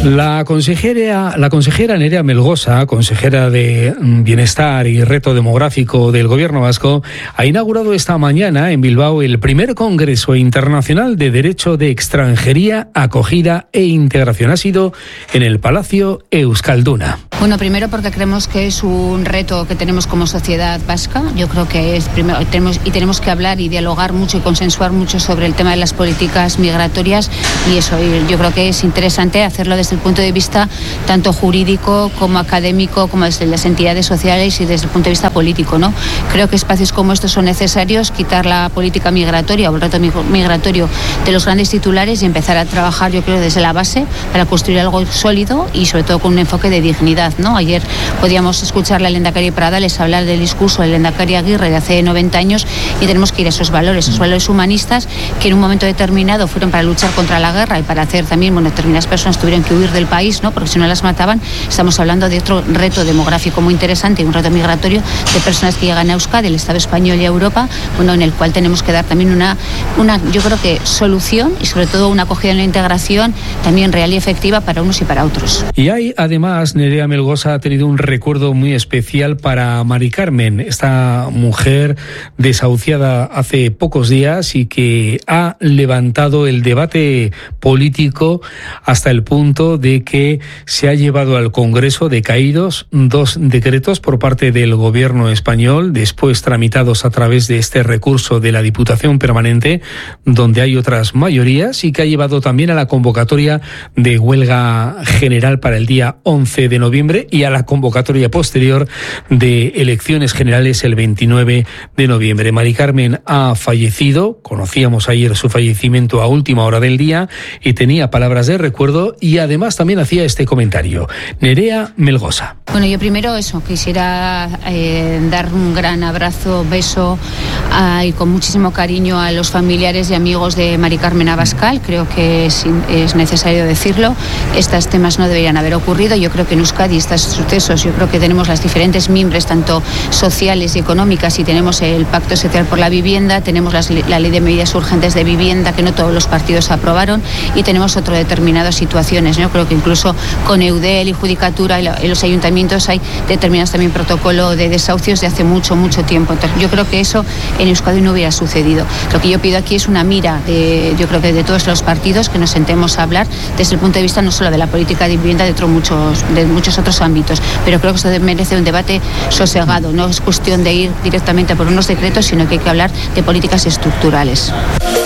La consejera Nerea Melgosa, consejera de Bienestar y Reto Demográfico del Gobierno vasco, ha inaugurado esta mañana en Bilbao el primer Congreso Internacional de Derecho de Extranjería, Acogida e Integración. Ha sido en el Palacio Euskalduna. Bueno, primero porque creemos que es un reto que tenemos como sociedad vasca. Yo creo que es primero tenemos que hablar y dialogar mucho y consensuar mucho sobre el tema de las políticas migratorias, y eso yo creo que es interesante hacerlo desde el punto de vista tanto jurídico como académico, como desde las entidades sociales y desde el punto de vista político, ¿no? Creo que espacios como estos son necesarios, quitar la política migratoria o el reto migratorio de los grandes titulares y empezar a trabajar, yo creo, desde la base para construir algo sólido y sobre todo con un enfoque de dignidad, ¿no? Ayer podíamos escuchar a Lehendakari Pradales hablar del discurso del Lehendakari Aguirre de hace 90 años, y tenemos que ir a esos valores humanistas que en un momento determinado fueron para luchar contra la guerra y para hacer también, determinadas personas tuvieron que huir del país, ¿no? Porque si no las mataban. Estamos hablando de otro reto demográfico muy interesante y un reto migratorio de personas que llegan a Euskadi, el Estado español y a Europa, en el cual tenemos que dar también una yo creo que solución y sobre todo una acogida y una integración también real y efectiva para unos y para otros. Y hay además, Nerea Melgosa ha tenido un recuerdo muy especial para Mari Carmen, esta mujer desahuciada hace pocos días y que ha levantado el debate político hasta el punto de que se ha llevado al Congreso decaídos 2 decretos por parte del Gobierno español, después tramitados a través de este recurso de la Diputación Permanente, donde hay otras mayorías, y que ha llevado también a la convocatoria de huelga general para el día 11 de noviembre y a la convocatoria posterior de elecciones generales el 29 de noviembre. Mari Carmen ha fallecido, conocíamos ayer su fallecimiento a última hora del día, y tenía palabras de recuerdo y además también hacía este comentario. Nerea Melgosa. Bueno, yo primero quisiera dar un gran abrazo, beso y con muchísimo cariño a los familiares y amigos de Mari Carmen Abascal. Creo que es necesario decirlo. Estos temas no deberían haber ocurrido. Yo creo que en Euskadi estos sucesos, yo creo que tenemos las diferentes mimbres, tanto sociales y económicas, y tenemos el Pacto Social por la Vivienda, tenemos la Ley de Medidas Urgentes de Vivienda, que no todos los partidos aprobaron, y tenemos otras determinadas situaciones. Yo creo que incluso con Eudel y Judicatura y los ayuntamientos hay determinados también protocolo de desahucios de hace mucho tiempo. Entonces, yo creo que eso en Euskadi no hubiera sucedido. Lo que yo pido aquí es una mira yo creo que de todos los partidos, que nos sentemos a hablar desde el punto de vista no solo de la política de vivienda, de muchos otros ámbitos, pero creo que esto merece un debate sosegado. No es cuestión de ir directamente por unos decretos, sino que hay que hablar de políticas estructurales.